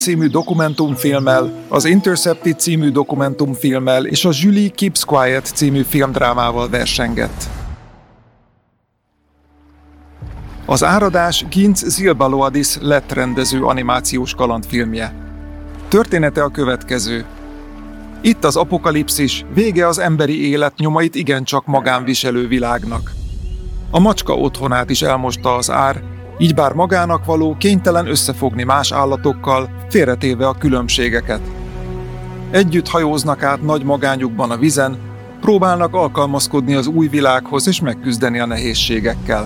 című dokumentumfilmmel, az Intercepted című dokumentumfilmmel és a Julie Keeps Quiet című filmdrámával versengett. Az Áradás Ginz Zilbaloadis lett rendező animációs kalandfilmje. Története a következő. Itt az apokalipszis, vége az emberi élet nyomait igencsak magán viselő világnak. A macska otthonát is elmosta az ár, így bár magának való, kénytelen összefogni más állatokkal, félretéve a különbségeket. Együtt hajóznak át nagy magányukban a vizen, próbálnak alkalmazkodni az új világhoz és megküzdeni a nehézségekkel.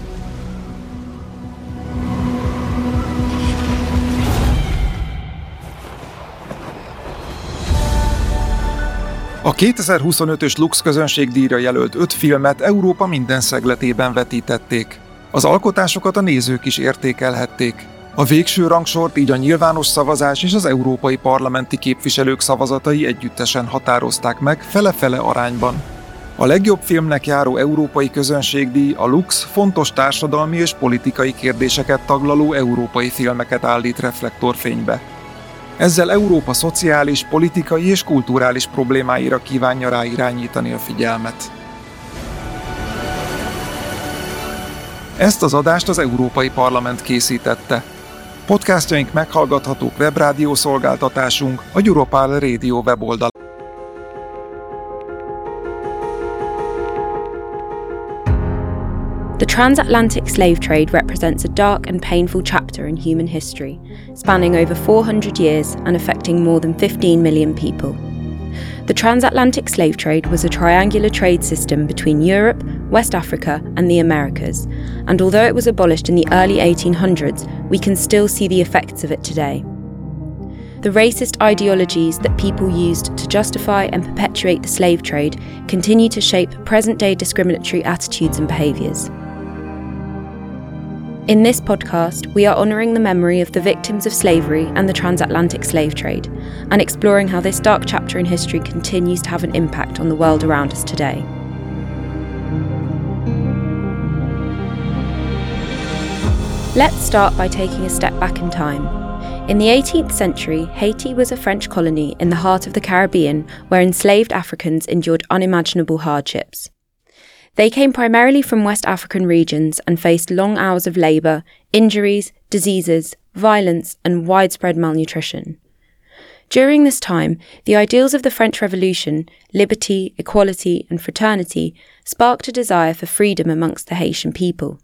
A 2025-ös Lux közönségdíjra jelölt 5 filmet Európa minden szegletében vetítették. Az alkotásokat a nézők is értékelhették. A végső rangsort így a nyilvános szavazás és az európai parlamenti képviselők szavazatai együttesen határozták meg fele-fele arányban. A legjobb filmnek járó európai közönségdíj a Lux fontos társadalmi és politikai kérdéseket taglaló európai filmeket állít reflektorfénybe. Ezzel Európa szociális, politikai és kulturális problémáira kívánja ráirányítani a figyelmet. Ezt az adást az Európai Parlament készítette. Podcastjaink meghallgathatók webrádió szolgáltatásunk, a Europal Radio weboldalán. The transatlantic slave trade represents a dark and painful chapter in human history, spanning over 400 years and affecting more than 15 million people. The transatlantic slave trade was a triangular trade system between Europe, West Africa, and the Americas, and although it was abolished in the early 1800s, we can still see the effects of it today. The racist ideologies that people used to justify and perpetuate the slave trade continue to shape present-day discriminatory attitudes and behaviours. In this podcast, we are honouring the memory of the victims of slavery and the transatlantic slave trade, and exploring how this dark chapter in history continues to have an impact on the world around us today. Let's start by taking a step back in time. In the 18th century, Haiti was a French colony in the heart of the Caribbean where enslaved Africans endured unimaginable hardships. They came primarily from West African regions and faced long hours of labour, injuries, diseases, violence, and widespread malnutrition. During this time, the ideals of the French Revolution, liberty, equality, and fraternity, sparked a desire for freedom amongst the Haitian people.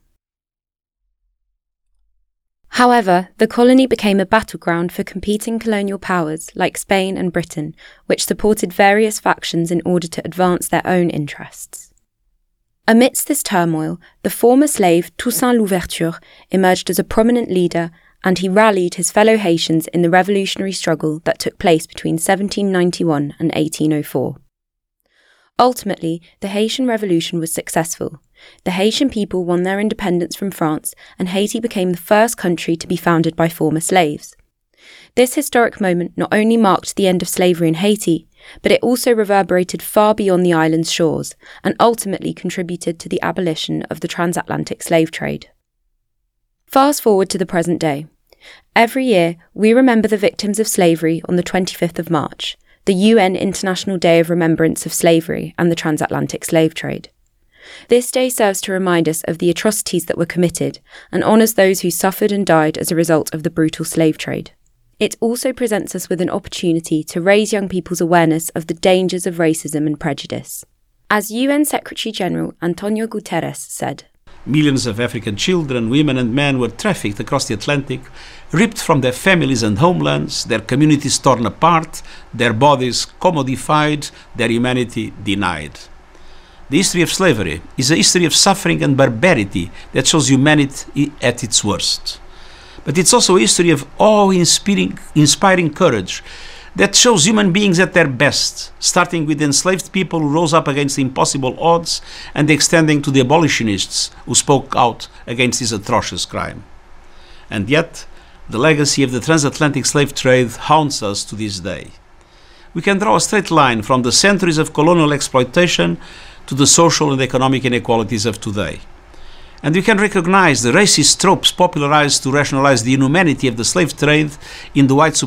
However, the colony became a battleground for competing colonial powers like Spain and Britain, which supported various factions in order to advance their own interests. Amidst this turmoil, the former slave Toussaint Louverture emerged as a prominent leader, and he rallied his fellow Haitians in the revolutionary struggle that took place between 1791 and 1804. Ultimately, the Haitian Revolution was successful. The Haitian people won their independence from France, and Haiti became the first country to be founded by former slaves. This historic moment not only marked the end of slavery in Haiti, but it also reverberated far beyond the island's shores and ultimately contributed to the abolition of the transatlantic slave trade. Fast forward to the present day. Every year, we remember the victims of slavery on the 25th of March, the UN International Day of Remembrance of Slavery and the Transatlantic Slave Trade. This day serves to remind us of the atrocities that were committed and honours those who suffered and died as a result of the brutal slave trade. It also presents us with an opportunity to raise young people's awareness of the dangers of racism and prejudice. As UN Secretary-General Antonio Guterres said, "Millions of African children, women and men were trafficked across the Atlantic, ripped from their families and homelands, their communities torn apart, their bodies commodified, their humanity denied." The history of slavery is a history of suffering and barbarity that shows humanity at its worst. But it's also a history of awe-inspiring courage that shows human beings at their best, starting with enslaved people who rose up against impossible odds and extending to the abolitionists who spoke out against this atrocious crime. And yet, the legacy of the transatlantic slave trade haunts us to this day. We can draw a straight line from the centuries of colonial exploitation to the social and economic inequalities of today. And you can recognize the racist tropes popularized to rationalize the inhumanity of the slave trade in the white